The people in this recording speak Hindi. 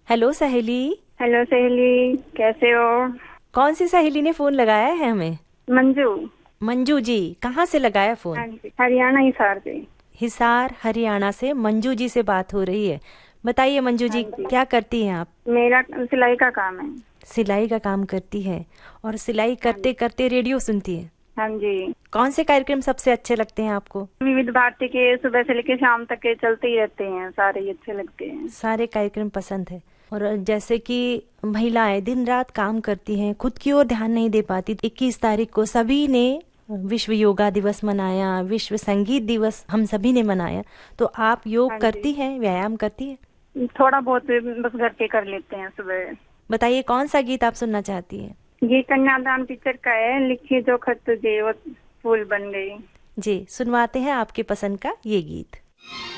हेलो सहेली। हेलो सहेली, कैसे हो? कौन सी सहेली ने फोन लगाया है हमें? मंजू। मंजू जी, कहाँ से लगाया फोन? हाँ जी, हरियाणा हिसार से। हिसार हरियाणा से मंजू जी से बात हो रही है। बताइए मंजू हाँ जी, जी, क्या करती हैं आप? मेरा सिलाई का काम है। सिलाई का काम करती है और सिलाई हाँ करते जी। करते रेडियो सुनती है। हाँ जी। कौन से कार्यक्रम सबसे अच्छे लगते हैं आपको? विविध भारती के सुबह से लेकर शाम तक के चलते ही रहते हैं, सारे ही अच्छे लगते हैं। सारे कार्यक्रम पसंद है। और जैसे कि महिलाएं दिन रात काम करती हैं, खुद की ओर ध्यान नहीं दे पाती। 21 तारीख को सभी ने विश्व योगा दिवस मनाया, विश्व संगीत दिवस हम सभी ने मनाया। तो आप योग हाँ जी, करती हैं, व्यायाम करती हैं? थोड़ा बहुत बस घर के कर लेते हैं सुबह। बताइए कौन सा गीत आप सुनना चाहती हैं? ये कन्यादान पिक्चर का है, लिखी जो खत तुझे वो फूल बन गई। जी, सुनवाते हैं आपके पसंद का ये गीत।